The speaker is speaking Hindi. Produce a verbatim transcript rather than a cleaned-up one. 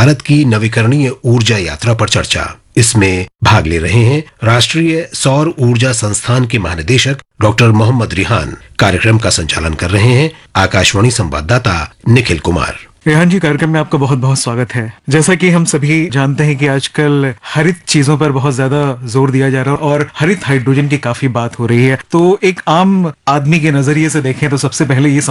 भारत की नवीकरणीय ऊर्जा यात्रा पर चर्चा। इसमें भाग ले रहे हैं राष्ट्रीय सौर ऊर्जा संस्थान के महानिदेशक डॉक्टर मोहम्मद रिहान। कार्यक्रम का संचालन कर रहे हैं आकाशवाणी संवाददाता निखिल कुमार। रेहान जी, कार्यक्रम में आपका बहुत बहुत स्वागत है। जैसा कि हम सभी जानते हैं कि आजकल हरित चीजों पर बहुत ज्यादा जोर दिया जा रहा है और हरित हाइड्रोजन की काफी बात हो रही है। तो एक आम आदमी के नजरिए से देखें तो सबसे पहले ये